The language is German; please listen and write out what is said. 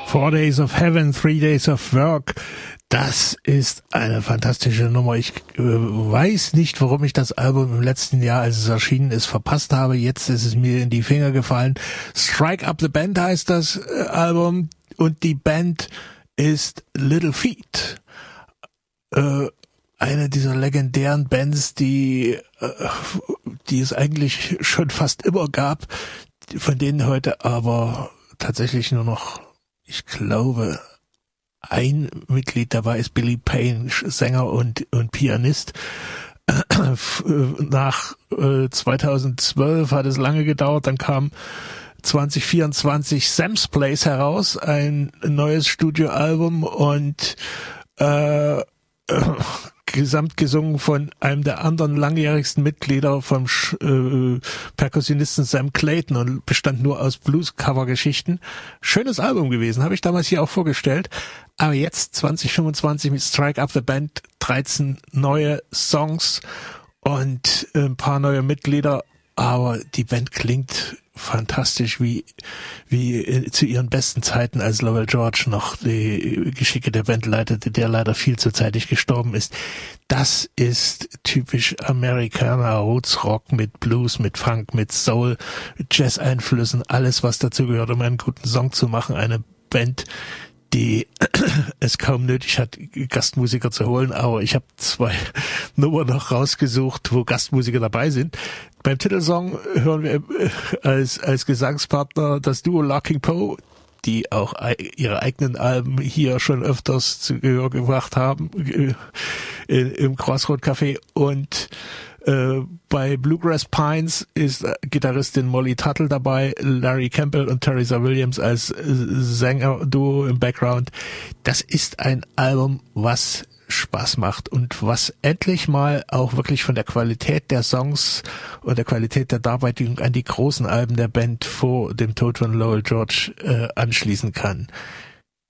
4 Days of Heaven, 3 Days of Work. Das ist eine fantastische Nummer. Ich weiß nicht, warum ich das Album im letzten Jahr, als es erschienen ist, verpasst habe. Jetzt ist es mir in die Finger gefallen. Strike Up the Band heißt das Album und die Band ist Little Feat. Eine dieser legendären Bands, die es eigentlich schon fast immer gab, von denen heute aber tatsächlich nur noch, ich glaube, ein Mitglied dabei ist, Billy Payne, Sänger und Pianist. Nach 2012 hat es lange gedauert, dann kam 2024 Sam's Place heraus, ein neues Studioalbum und gesamt gesungen von einem der anderen langjährigsten Mitglieder vom Perkussionisten Sam Clayton und bestand nur aus Blues-Cover-Geschichten. Schönes Album gewesen, habe ich damals hier auch vorgestellt. Aber jetzt 2025 mit Strike Up the Band, 13 neue Songs und ein paar neue Mitglieder. Aber die Band klingt fantastisch wie zu ihren besten Zeiten, als Lowell George noch die Geschicke der Band leitete, der leider viel zu zeitig gestorben ist. Das ist typisch Amerikaner, Roots-Rock mit Blues, mit Funk, mit Soul, Jazz-Einflüssen, alles was dazu gehört, um einen guten Song zu machen. Eine Band, die es kaum nötig hat, Gastmusiker zu holen, aber ich habe 2 Nummern noch rausgesucht, wo Gastmusiker dabei sind. Beim Titelsong hören wir als Gesangspartner das Duo Larking Poe, die auch ihre eigenen Alben hier schon öfters zu Gehör gebracht haben, im Crossroad Café. Und bei Bluegrass Pines ist Gitarristin Molly Tuttle dabei, Larry Campbell und Teresa Williams als Sänger-Duo im Background. Das ist ein Album, was Spaß macht und was endlich mal auch wirklich von der Qualität der Songs und der Qualität der Darbietung an die großen Alben der Band vor dem Tod von Lowell George anschließen kann.